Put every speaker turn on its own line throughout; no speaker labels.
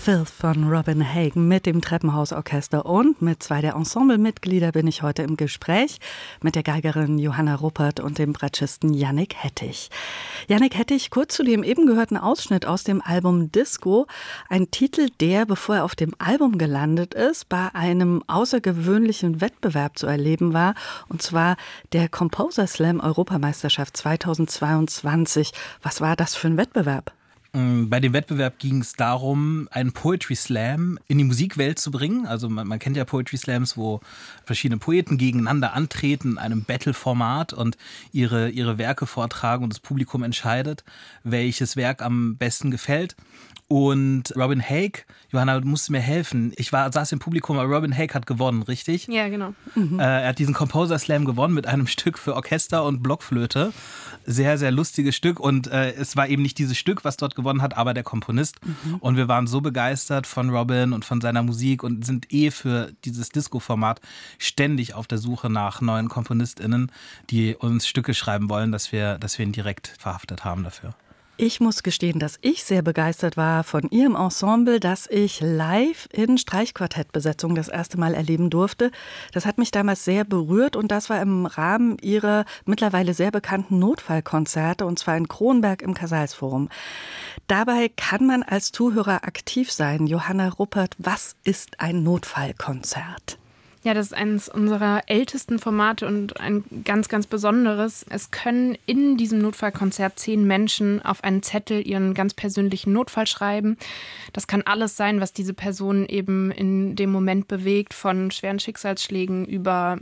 Filth von Robin Hagen mit dem Treppenhausorchester und mit zwei der Ensemblemitglieder bin ich heute im Gespräch mit der Geigerin Johanna Ruppert und dem Bratschisten Yannick Hettich. Yannick Hettich, kurz zu dem eben gehörten Ausschnitt aus dem Album Disco, ein Titel, der, bevor er auf dem Album gelandet ist, bei einem außergewöhnlichen Wettbewerb zu erleben war, und zwar der Composer Slam Europameisterschaft 2022. Was war das für ein Wettbewerb?
Bei dem Wettbewerb ging es darum, einen Poetry Slam in die Musikwelt zu bringen. Also man kennt ja Poetry Slams, wo verschiedene Poeten gegeneinander antreten in einem Battle-Format und ihre Werke vortragen und das Publikum entscheidet, welches Werk am besten gefällt. Und Robin Haig, Johanna, du musst mir helfen. Ich saß im Publikum, aber Robin Haig hat gewonnen, richtig?
Ja, genau.
Er hat diesen Composer Slam gewonnen mit einem Stück für Orchester und Blockflöte. Sehr, sehr lustiges Stück. Und es war eben nicht dieses Stück, was dort gewonnen hat, aber der Komponist. Und wir waren so begeistert von Robin und von seiner Musik und sind für dieses Disco-Format ständig auf der Suche nach neuen KomponistInnen, die uns Stücke schreiben wollen, dass wir ihn direkt verhaftet haben dafür.
Ich muss gestehen, dass ich sehr begeistert war von Ihrem Ensemble, das ich live in Streichquartettbesetzung das erste Mal erleben durfte. Das hat mich damals sehr berührt und das war im Rahmen Ihrer mittlerweile sehr bekannten Notfallkonzerte, und zwar in Kronberg im Casals-Forum. Dabei kann man als Zuhörer aktiv sein. Johanna Ruppert, was ist ein Notfallkonzert?
Ja, das ist eines unserer ältesten Formate und ein ganz, ganz besonderes. Es können in diesem Notfallkonzert 10 Menschen auf einen Zettel ihren ganz persönlichen Notfall schreiben. Das kann alles sein, was diese Person eben in dem Moment bewegt, von schweren Schicksalsschlägen über,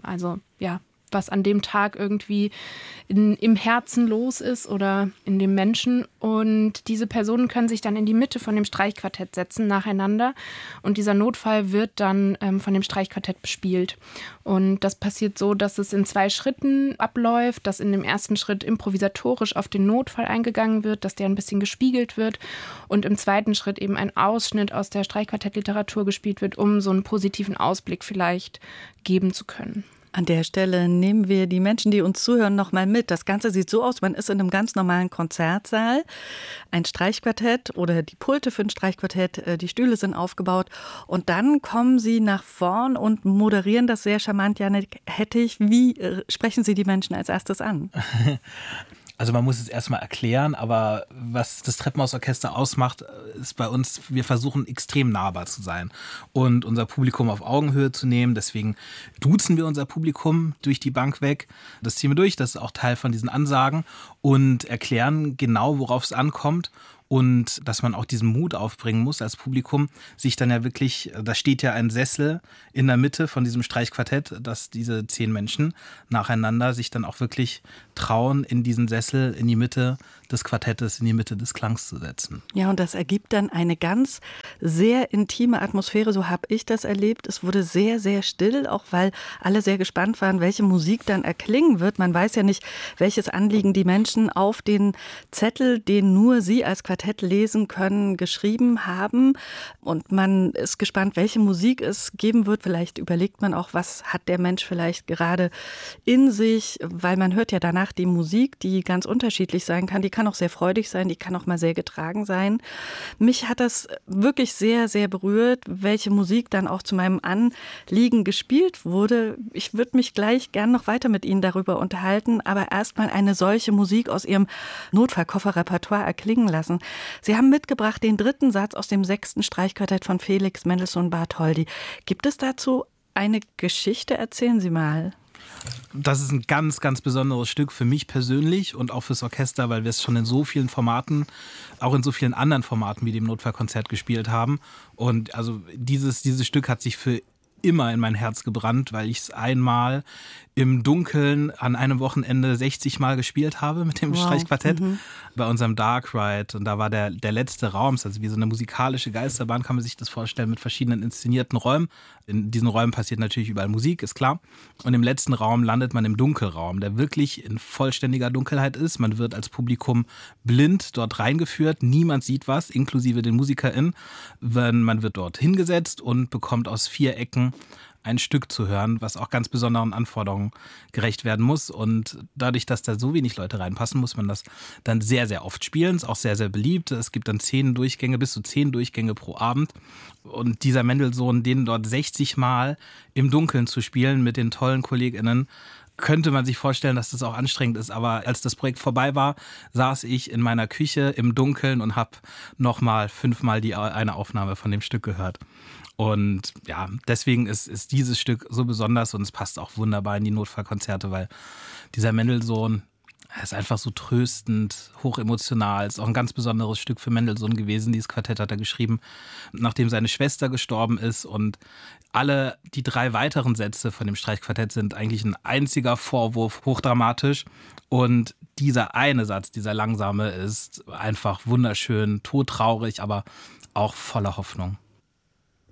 was an dem Tag irgendwie im Herzen los ist oder in dem Menschen. Und diese Personen können sich dann in die Mitte von dem Streichquartett setzen, nacheinander. Und dieser Notfall wird dann von dem Streichquartett bespielt. Und das passiert so, dass es in 2 Schritten abläuft, dass in dem ersten Schritt improvisatorisch auf den Notfall eingegangen wird, dass der ein bisschen gespiegelt wird und im zweiten Schritt eben ein Ausschnitt aus der Streichquartettliteratur gespielt wird, um so einen positiven Ausblick vielleicht geben zu können.
An der Stelle nehmen wir die Menschen, die uns zuhören, noch mal mit. Das Ganze sieht so aus, man ist in einem ganz normalen Konzertsaal. Ein Streichquartett oder die Pulte für ein Streichquartett, die Stühle sind aufgebaut. Und dann kommen Sie nach vorn und moderieren das sehr charmant. Yannick Hettich, wie sprechen Sie die Menschen als erstes an?
Also man muss es erstmal erklären, aber was das Treppenhausorchester ausmacht, ist bei uns, wir versuchen extrem nahbar zu sein und unser Publikum auf Augenhöhe zu nehmen. Deswegen duzen wir unser Publikum durch die Bank weg. Das ziehen wir durch, das ist auch Teil von diesen Ansagen und erklären genau, worauf es ankommt. Und dass man auch diesen Mut aufbringen muss als Publikum, sich dann ja wirklich, da steht ja ein Sessel in der Mitte von diesem Streichquartett, dass diese 10 Menschen nacheinander sich dann auch wirklich trauen, in diesen Sessel, in die Mitte des Quartettes, in die Mitte des Klangs zu setzen.
Ja, und das ergibt dann eine ganz sehr intime Atmosphäre, so habe ich das erlebt. Es wurde sehr, sehr still, auch weil alle sehr gespannt waren, welche Musik dann erklingen wird. Man weiß ja nicht, welches Anliegen die Menschen auf den Zettel, den nur Sie als Quartett lesen können, geschrieben haben. Und man ist gespannt, welche Musik es geben wird. Vielleicht überlegt man auch, was hat der Mensch vielleicht gerade in sich, weil man hört ja danach die Musik, die ganz unterschiedlich sein kann. Die kann auch sehr freudig sein, die kann auch mal sehr getragen sein. Mich hat das wirklich sehr, sehr berührt, welche Musik dann auch zu meinem Anliegen gespielt wurde. Ich würde mich gleich gern noch weiter mit Ihnen darüber unterhalten, aber erstmal eine solche Musik aus Ihrem Notfallkofferrepertoire erklingen lassen. Sie haben mitgebracht den 3. Satz aus dem 6. Streichquartett von Felix Mendelssohn Bartholdy. Gibt es dazu eine Geschichte? Erzählen Sie mal.
Das ist ein ganz, ganz besonderes Stück für mich persönlich und auch fürs Orchester, weil wir es schon in so vielen Formaten, auch in so vielen anderen Formaten wie dem Notfallkonzert gespielt haben. Und also dieses Stück hat sich für immer in mein Herz gebrannt, weil ich es einmal im Dunkeln an einem Wochenende 60 Mal gespielt habe mit dem Streichquartett bei unserem Dark Ride. Und da war der letzte Raum, also wie so eine musikalische Geisterbahn, kann man sich das vorstellen, mit verschiedenen inszenierten Räumen. In diesen Räumen passiert natürlich überall Musik, ist klar. Und im letzten Raum landet man im Dunkelraum, der wirklich in vollständiger Dunkelheit ist. Man wird als Publikum blind dort reingeführt. Niemand sieht was, inklusive den MusikerInnen. Man wird dort hingesetzt und bekommt aus 4 Ecken Tagen ein Stück zu hören, was auch ganz besonderen Anforderungen gerecht werden muss. Und dadurch, dass da so wenig Leute reinpassen, muss man das dann sehr, sehr oft spielen. Ist auch sehr, sehr beliebt. Es gibt dann bis zu 10 Durchgänge pro Abend. Und dieser Mendelssohn, den dort 60 Mal im Dunkeln zu spielen mit den tollen KollegInnen, könnte man sich vorstellen, dass das auch anstrengend ist. Aber als das Projekt vorbei war, saß ich in meiner Küche im Dunkeln und habe nochmal 5-mal eine Aufnahme von dem Stück gehört. Und ja, deswegen ist dieses Stück so besonders und es passt auch wunderbar in die Notfallkonzerte, weil dieser Mendelssohn ist einfach so tröstend, hochemotional. Ist auch ein ganz besonderes Stück für Mendelssohn gewesen. Dieses Quartett hat er geschrieben, nachdem seine Schwester gestorben ist. Und die 3 weiteren Sätze von dem Streichquartett sind eigentlich ein einziger Vorwurf, hochdramatisch. Und dieser eine Satz, dieser langsame, ist einfach wunderschön, todtraurig, aber auch voller Hoffnung.